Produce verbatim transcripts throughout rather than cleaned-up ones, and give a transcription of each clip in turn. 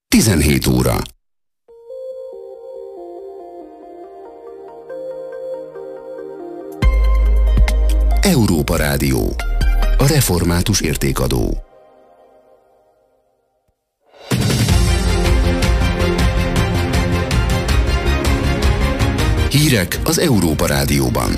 tizenhét óra. Európa Rádió. A református értékadó. Hírek az Európa Rádióban.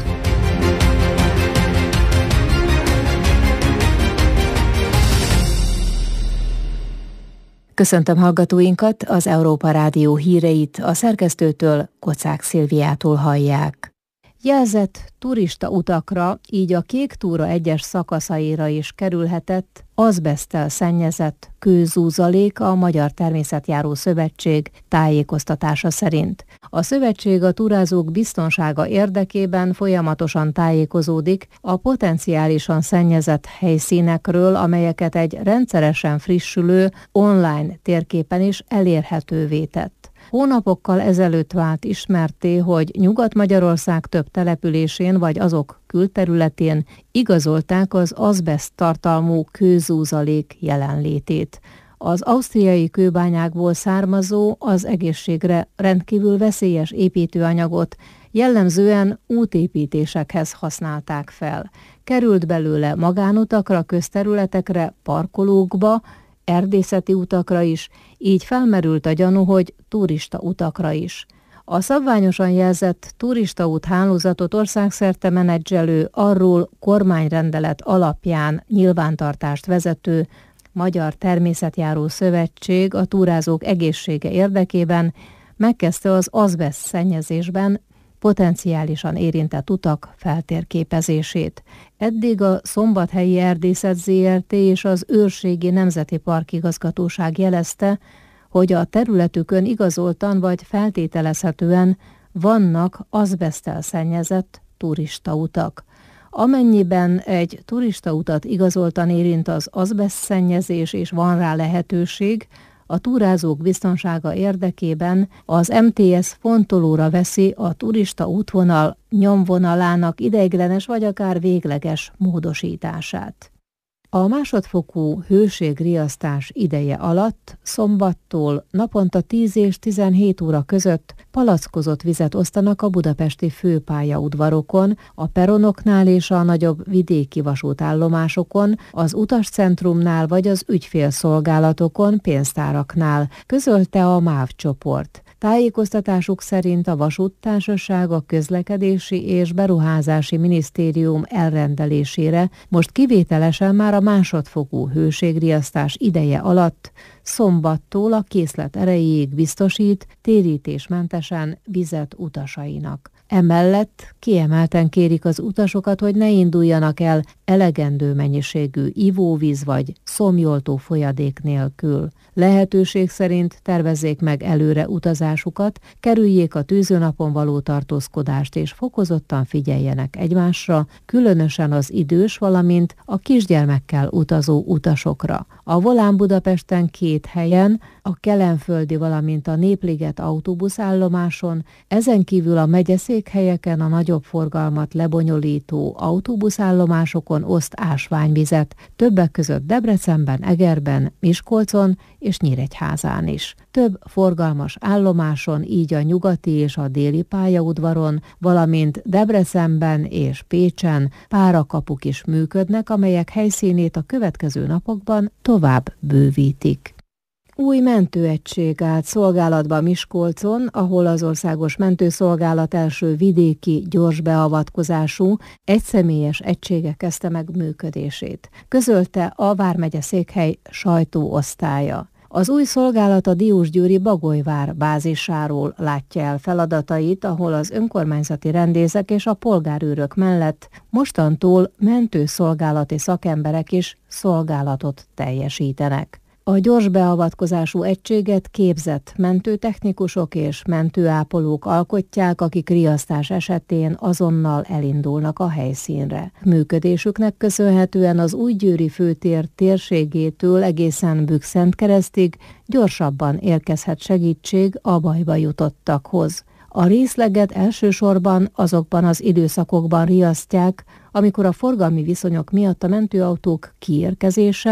Köszöntöm hallgatóinkat, az Európa Rádió híreit a szerkesztőtől, Kocák Szilviától hallják. Jelzett turista utakra, így a Kék túra egyes szakaszaira is kerülhetett azbeszttel szennyezett kőzúzalék a Magyar Természetjáró Szövetség tájékoztatása szerint. A szövetség a túrázók biztonsága érdekében folyamatosan tájékozódik a potenciálisan szennyezett helyszínekről, amelyeket egy rendszeresen frissülő online térképen is elérhetővé tett. Hónapokkal ezelőtt vált ismertté, hogy Nyugat-Magyarország több településén vagy azok külterületén igazolták az azbeszt tartalmú kőzúzalék jelenlétét. Az ausztriai kőbányákból származó, az egészségre rendkívül veszélyes építőanyagot jellemzően útépítésekhez használták fel. Került belőle magánutakra, közterületekre, parkolókba, erdészeti utakra is, így felmerült a gyanú, hogy turista utakra is. A szabványosan jelzett turistaút hálózatot országszerte menedzselő, arról kormányrendelet alapján nyilvántartást vezető Magyar Természetjáró Szövetség a túrázók egészsége érdekében megkezdte az azbeszt szennyezésben potenciálisan érintett utak feltérképezését. Eddig a Szombathelyi Erdészet zé er té és az Őrségi Nemzeti Park Igazgatóság jelezte, hogy a területükön igazoltan vagy feltételezhetően vannak azbeszttel szennyezett turistautak. Amennyiben egy turistautat igazoltan érint az azbeszt szennyezés és van rá lehetőség, a túrázók biztonsága érdekében az em té es fontolóra veszi a turista útvonal nyomvonalának ideiglenes vagy akár végleges módosítását. A másodfokú hőségriasztás ideje alatt szombattól naponta tíz és tizenhét óra között palackozott vizet osztanak a budapesti főpályaudvarokon, a peronoknál és a nagyobb vidéki vasútállomásokon, az utascentrumnál vagy az ügyfélszolgálatokon, pénztáraknál, közölte a MÁV csoport. Tájékoztatásuk szerint a vasúttársaság a Közlekedési és Beruházási Minisztérium elrendelésére most kivételesen már a másodfokú hőségriasztás ideje alatt szombattól a készlet erejéig biztosít térítésmentesen vizet utasainak. Emellett kiemelten kérik az utasokat, hogy ne induljanak el elegendő mennyiségű ivóvíz vagy szomjoltó folyadék nélkül. Lehetőség szerint tervezzék meg előre utazásukat, kerüljék a tűzőnapon való tartózkodást és fokozottan figyeljenek egymásra, különösen az idős, valamint a kisgyermekkel utazó utasokra. A Volán Budapesten két helyen, a Kelenföldi, valamint a Népliget autóbuszállomáson, ezen kívül a megyeszékhelyeken a nagyobb forgalmat lebonyolító autóbuszállomásokon oszt ásványvizet, többek között Debrecenben, Egerben, Miskolcon és Nyíregyházán is. Több forgalmas állomáson, így a nyugati és a déli pályaudvaron, valamint Debrecenben és Pécsen párakapuk is működnek, amelyek helyszínét a következő napokban tovább bővítik. Új mentőegység állt szolgálatba Miskolcon, ahol az Országos Mentőszolgálat első vidéki gyors beavatkozású egyszemélyes egysége kezdte meg működését, közölte a vármegye székhely sajtóosztálya. Az új szolgálat a diósgyőri Bagolyvár bázisáról látja el feladatait, ahol az önkormányzati rendészek és a polgárőrök mellett mostantól mentőszolgálati szakemberek is szolgálatot teljesítenek. A gyors beavatkozású egységet képzett mentőtechnikusok és mentőápolók alkotják, akik riasztás esetén azonnal elindulnak a helyszínre. Működésüknek köszönhetően az Újgyőri főtér térségétől egészen Bükszentkeresztig gyorsabban érkezhet segítség a bajba jutottakhoz. A részleget elsősorban azokban az időszakokban riasztják, amikor a forgalmi viszonyok miatt a mentőautók kiérkezése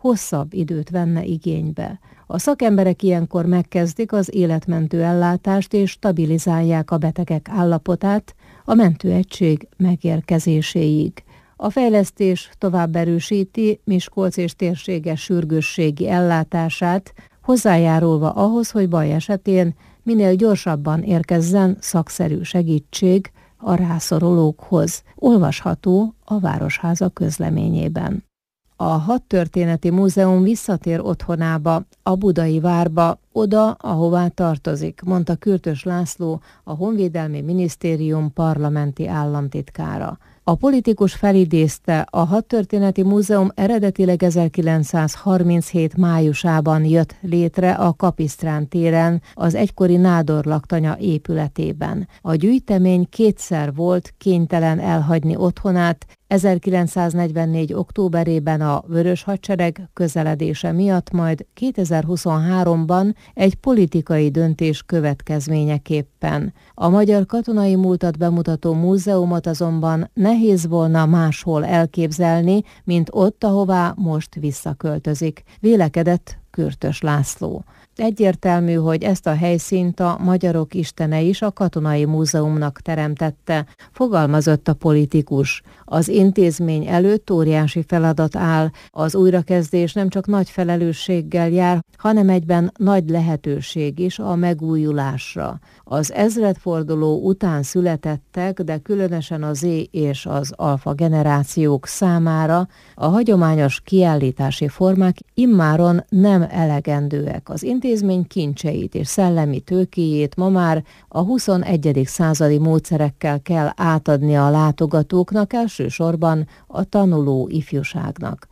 hosszabb időt venne igénybe. A szakemberek ilyenkor megkezdik az életmentő ellátást és stabilizálják a betegek állapotát a mentőegység megérkezéséig. A fejlesztés tovább erősíti Miskolc és térsége sürgősségi ellátását, hozzájárulva ahhoz, hogy baj esetén minél gyorsabban érkezzen szakszerű segítség a rászorulókhoz. Olvasható a Városháza közleményében. A Hadtörténeti Múzeum visszatér otthonába, a budai várba, oda, ahová tartozik, mondta Kürtös László, a Honvédelmi Minisztérium parlamenti államtitkára. A politikus felidézte, a Hadtörténeti Múzeum eredetileg ezerkilencszázharminchét májusában jött létre a Kapisztrán téren, az egykori nádor laktanya épületében. A gyűjtemény kétszer volt kénytelen elhagyni otthonát, ezerkilencszáznegyvennégy októberében a Vörös Hadsereg közeledése miatt, majd kétezer-huszonháromban egy politikai döntés következményeképpen. A magyar katonai múltat bemutató múzeumot azonban nehéz volna máshol elképzelni, mint ott, ahová most visszaköltözik, vélekedett Kürtös László. Egyértelmű, hogy ezt a helyszínt a magyarok istene is a Katonai Múzeumnak teremtette, fogalmazott a politikus. Az intézmény előtt óriási feladat áll, az újrakezdés nem csak nagy felelősséggel jár, hanem egyben nagy lehetőség is a megújulásra. Az ezredforduló után születettek, de különösen a Z és az alfa generációk számára a hagyományos kiállítási formák immáron nem elegendőek. Az intézmény kincseit és szellemi tőkéjét ma már a huszonegyedik századi módszerekkel kell átadni a látogatóknak, elsősorban a tanuló ifjúságnak.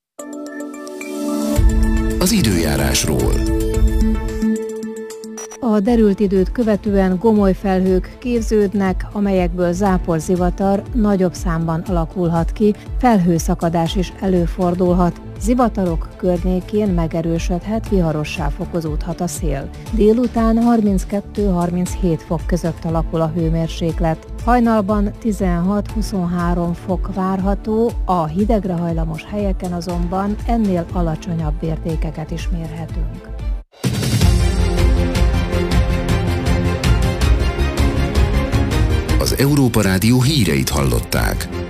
Az időjárásról. A derült időt követően gomoly felhők képződnek, amelyekből záporzivatar nagyobb számban alakulhat ki, felhőszakadás is előfordulhat. Zivatarok környékén megerősödhet, viharossá fokozódhat a szél. Délután harminckettő-harminchét fok között alakul a hőmérséklet. Hajnalban tizenhat-huszonhárom fok várható, a hidegre hajlamos helyeken azonban ennél alacsonyabb értékeket is mérhetünk. Az Európa Rádió híreit hallották.